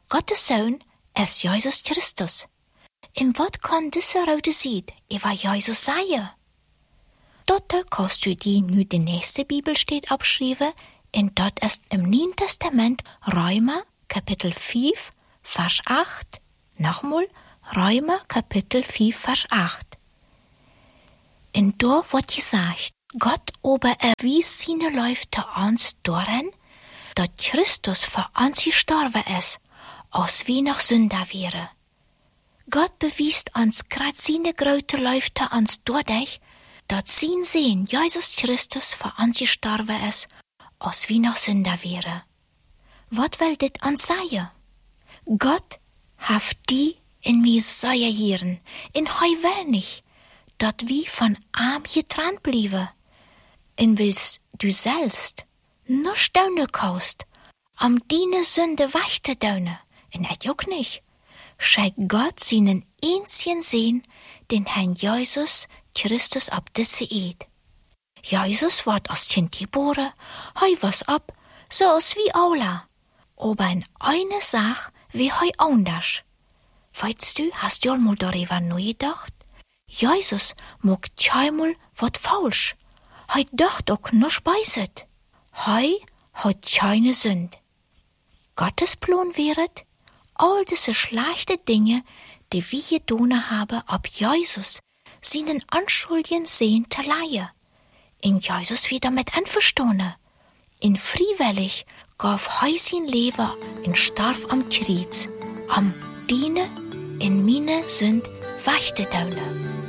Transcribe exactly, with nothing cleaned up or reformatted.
Gottes Zoon is Jesus Christus. En wat kan deze rode ziet over Jesus zeggen? Dort kannst du die nu de nächste Bibelstelle abschreiben, en dat ist im Neuen Testament Römer, Kapitel vijf, Vers acht. Nochmal, Römer, Kapitel vijf, Vers acht. En da wird gesagt, Gott aber erwies seine Läufte uns darin, dat Christus für uns gestorben ist, als wir noch Sünder wären. Gott bewiest uns grad seine grote Läufte uns dadurch, dat sein Sehen Jesus Christus für uns gestorben ist, als wir noch Sünder wären. Wat will dit uns sagen? Gott hat die in mir säuer hieren, in hei will nicht, dat wir von arm getrennt blieben. En willst du selbst noch staunen kaust, am deine Sünde wachte daune, en et ook nicht. Scheint Gott seinen einzigen Sehen, den Herrn Jesus Christus ab diese Eid. Jesus ward als Kind geboren, hei was ab, so als wie alle. Aber in eine Sache wie hei anders. Weißt du, hast du mal darüber nachgedacht? Jesus mag zweimal wat falsch. Hei dacht auch noch speiset. Hei hat keine Sünd. Gottes Plan wäret, all diese schlechte Dinge, die wir getan haben, ab Jesus seinen anschuldigen Sehen zu leihen. In Jesus wieder mit einverstanden. In freiwillig gab hei sein Leben und starb am Kreuz, am Diene in meine Sünd wachte daune.